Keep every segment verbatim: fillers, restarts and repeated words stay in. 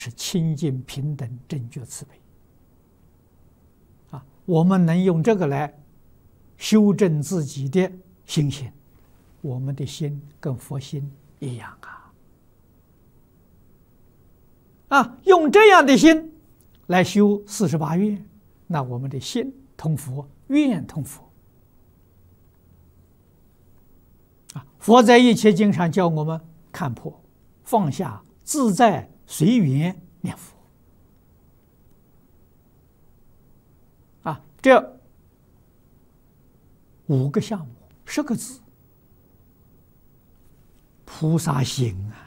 是清净平等正觉慈悲啊！我们能用这个来修正自己的心性，我们的心跟佛心一样啊！啊，用这样的心来修四十八愿，那我们的心通佛，愿通佛啊！佛在一切经上教我们看破、放下、自在、随缘念佛啊，这五个项目，十个字，菩萨行啊！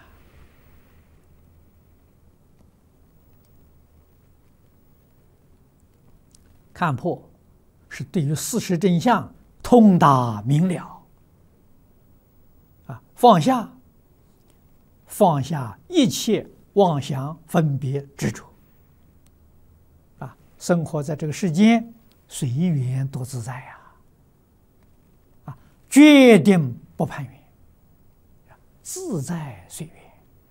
看破是对于事实真相通达明了啊，放下，放下一切妄想分别执着啊，生活在这个世间随缘多自在呀！啊，决定不攀缘，自在随缘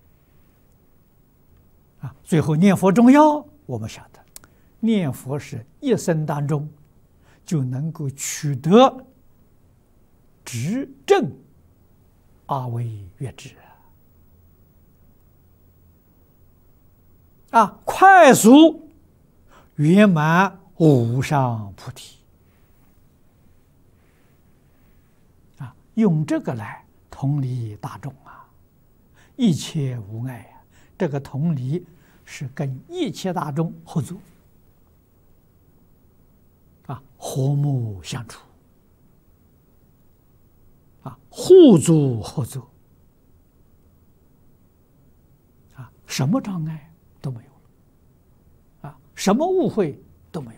啊。最后念佛重要，我们晓得，念佛是一生当中就能够取得执正阿惟越致啊，快速圆满无上菩提啊，用这个来同理大众啊，一切无碍啊。这个同理是跟一切大众合作啊，和睦相处啊，互助合作啊，什么障碍都没有了啊，什么误会都没有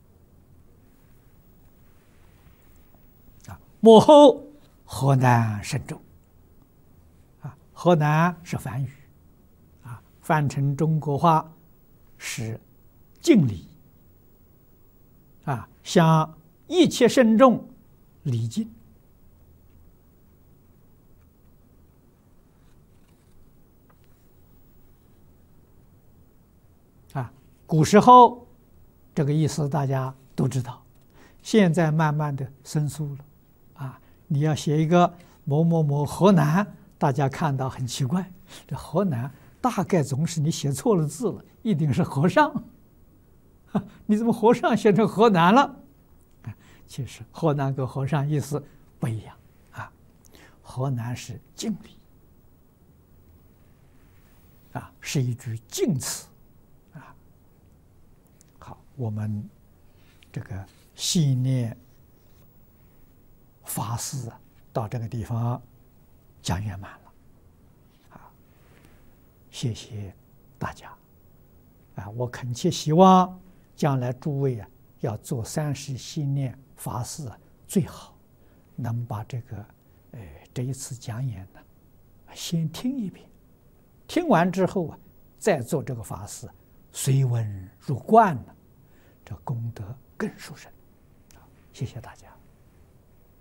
了啊。幕后河南慎重啊，河南是梵语啊，翻成中国话是敬礼啊，向一切慎重礼敬啊。古时候这个意思大家都知道，现在慢慢的生疏了啊。你要写一个某某某河南，大家看到很奇怪，这河南大概总是你写错了字了，一定是和尚，你怎么和尚写成河南了？其实河南跟和尚意思不一样啊，河南是敬礼啊，是一句敬词啊。好，我们这个系列法事啊，到这个地方讲圆满了啊，谢谢大家啊！我恳切希望将来诸位啊，要做三十系列法事啊，最好能把这个呃这一次讲演呢，先听一遍，听完之后啊，再做这个法事，随文入观了，这功德更殊胜。谢谢大家。